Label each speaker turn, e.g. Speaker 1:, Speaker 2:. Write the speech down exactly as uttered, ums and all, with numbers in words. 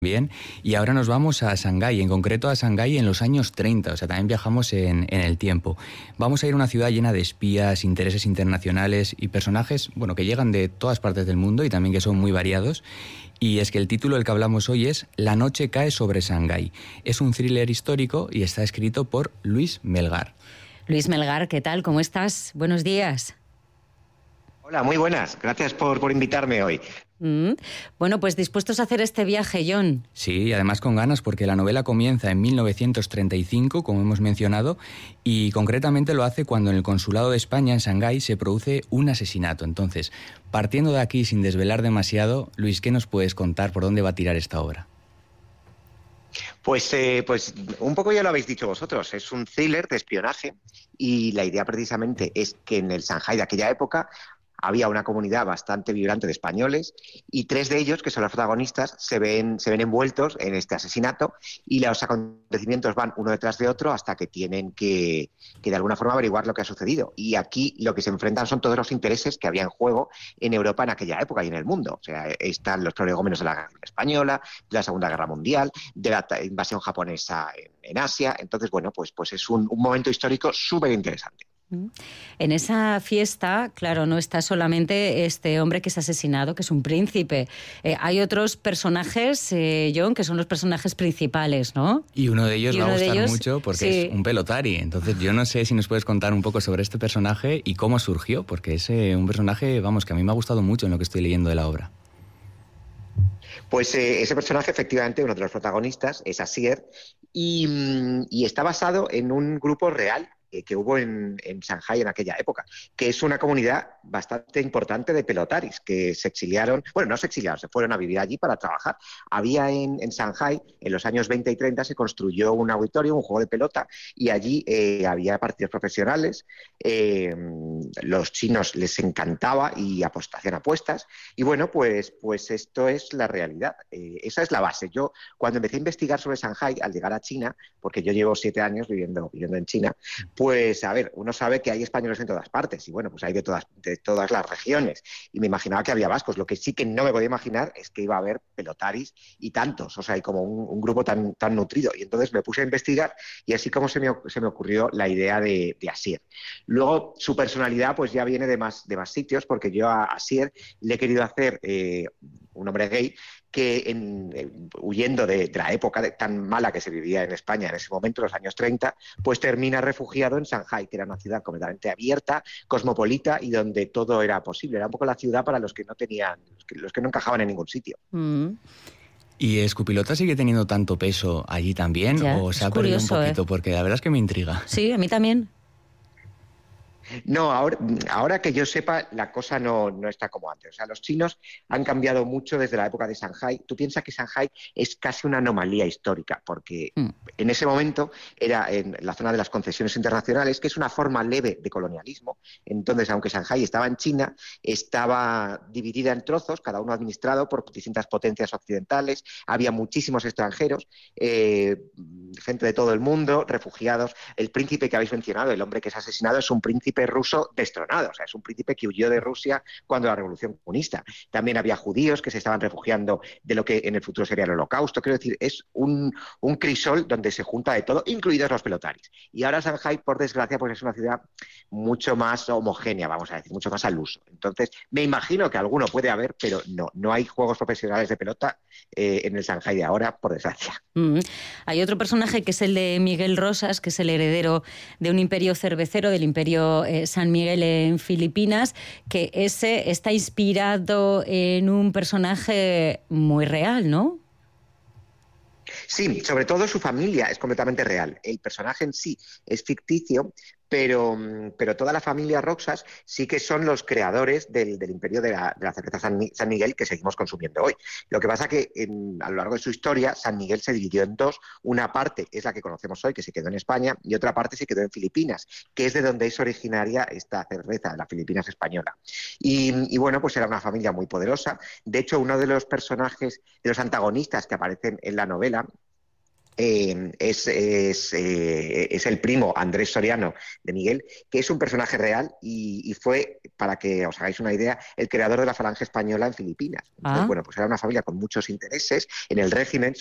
Speaker 1: Bien, y ahora nos vamos a Shanghái, en concreto a Shanghái en los años treinta, o sea, también viajamos en, en el tiempo. Vamos a ir a una ciudad llena de espías, intereses internacionales y personajes, bueno, que llegan de todas partes del mundo y también que son muy variados. Y es que el título del que hablamos hoy es La noche cae sobre Shanghái. Es un thriller histórico y está escrito por Luis Melgar.
Speaker 2: Luis Melgar, ¿qué tal? ¿Cómo estás? Buenos días.
Speaker 3: Hola, muy buenas. Gracias por, por invitarme hoy.
Speaker 2: Mm. Bueno, pues dispuestos a hacer este viaje, John.
Speaker 1: Sí, y además con ganas porque la novela comienza en mil novecientos treinta y cinco, como hemos mencionado, y concretamente lo hace cuando en el Consulado de España en Shanghái se produce un asesinato. Entonces, partiendo de aquí sin desvelar demasiado, Luis, ¿qué nos puedes contar? ¿Por dónde va a tirar esta obra?
Speaker 3: Pues, eh, pues un poco ya lo habéis dicho vosotros, es un thriller de espionaje y la idea precisamente es que en el Shanghái de aquella época había una comunidad bastante vibrante de españoles y tres de ellos, que son los protagonistas, se ven, se ven envueltos en este asesinato y los acontecimientos van uno detrás de otro hasta que tienen que, que de alguna forma averiguar lo que ha sucedido. Y aquí lo que se enfrentan son todos los intereses que había en juego en Europa en aquella época y en el mundo. O sea, están los prolegómenos de la Guerra Española, de la Segunda Guerra Mundial, de la invasión japonesa en, en Asia. Entonces, bueno, pues, pues es un, un momento histórico súper interesante.
Speaker 2: En esa fiesta, claro, no está solamente este hombre que es asesinado, que es un príncipe. Eh, hay otros personajes, eh, John, que son los personajes principales, ¿no?
Speaker 1: Y uno de ellos
Speaker 2: y
Speaker 1: va a gustar
Speaker 2: ellos,
Speaker 1: mucho porque
Speaker 2: sí.
Speaker 1: es un pelotari. Entonces yo no sé si nos puedes contar un poco sobre este personaje y cómo surgió, porque es eh, un personaje, vamos, que a mí me ha gustado mucho en lo que estoy leyendo de la obra.
Speaker 3: Pues eh, ese personaje, efectivamente, uno de los protagonistas, es Asier, y, y está basado en un grupo real eh, que hubo en, en Shanghái en aquella época, que es una comunidad bastante importante de pelotaris, que se exiliaron, bueno, no se exiliaron, se fueron a vivir allí para trabajar. Había en, en Shanghái, en los años veinte y treinta, se construyó un auditorio, un juego de pelota, y allí eh, había partidos profesionales, eh, los chinos les encantaba y hacían apuestas, y bueno, pues, pues esto es la realidad, eh, esa es la base. Yo, cuando empecé a investigar sobre Shanghái, al llegar a China, porque yo llevo siete años viviendo, viviendo en China, pues a ver, uno sabe que hay españoles en todas partes, y bueno, pues hay de todas, de todas las regiones, y me imaginaba que había vascos. Lo que sí que no me podía imaginar es que iba a haber pelotaris y tantos, o sea, hay como un, un grupo tan, tan nutrido, y entonces me puse a investigar, y así como se me, se me ocurrió la idea de, de Asier. Luego, su personalidad pues ya viene de más, de más sitios, porque yo a Asier le he querido hacer eh, un hombre gay que en, eh, huyendo de, de la época de, tan mala que se vivía en España en ese momento, los años treinta, pues termina refugiado en Shanghái, que era una ciudad completamente abierta, cosmopolita y donde todo era posible. Era un poco la ciudad para los que no tenían, los que, los que no encajaban en ningún sitio.
Speaker 2: Mm.
Speaker 1: ¿Y Escupilota sigue teniendo tanto peso allí también?
Speaker 2: Ya,
Speaker 1: ¿O se ha perdido un poquito?
Speaker 2: ¿eh?
Speaker 1: Porque la verdad es que me intriga.
Speaker 2: Sí, a mí también.
Speaker 3: No, ahora, ahora que yo sepa, la cosa no, no está como antes. O sea, los chinos han cambiado mucho desde la época de Shanghái. Tú piensas que Shanghái es casi una anomalía histórica, porque mm. en ese momento era en la zona de las concesiones internacionales, que es una forma leve de colonialismo. Entonces, aunque Shanghái estaba en China, estaba dividida en trozos, cada uno administrado por distintas potencias occidentales. Había muchísimos extranjeros, eh, gente de todo el mundo, refugiados. El príncipe que habéis mencionado, el hombre que es asesinado, es un príncipe ruso destronado, o sea, es un príncipe que huyó de Rusia cuando la Revolución Comunista. También había judíos que se estaban refugiando de lo que en el futuro sería el Holocausto. Quiero decir, es un, un crisol donde se junta de todo, incluidos los pelotaris. Y ahora Shanghái, por desgracia, pues es una ciudad mucho más homogénea, vamos a decir, mucho más al uso. Entonces, me imagino que alguno puede haber, pero no, no hay juegos profesionales de pelota eh, en el Shanghái de ahora, por desgracia.
Speaker 2: Mm. Hay otro personaje que es el de Miguel Rosas, que es el heredero de un imperio cervecero, del imperio eh, San Miguel en Filipinas, que ese está inspirado en un personaje muy real, ¿no?
Speaker 3: Sí, sobre todo su familia es completamente real. El personaje en sí es ficticio, pero, pero toda la familia Roxas sí que son los creadores del, del imperio de la, de la cerveza San, San Miguel que seguimos consumiendo hoy. Lo que pasa que en, a lo largo de su historia, San Miguel se dividió en dos. Una parte es la que conocemos hoy, que se quedó en España, y otra parte se quedó en Filipinas, que es de donde es originaria esta cerveza, la Filipinas española. Y, y bueno, pues era una familia muy poderosa. De hecho, uno de los personajes, de los antagonistas que aparecen en la novela, Eh, es, es, eh, es el primo Andrés Soriano de Miguel, que es un personaje real y, y fue, para que os hagáis una idea, el creador de la Falange Española en Filipinas. Entonces,
Speaker 2: Ah.
Speaker 3: bueno, pues era una familia con muchos intereses en el régimen,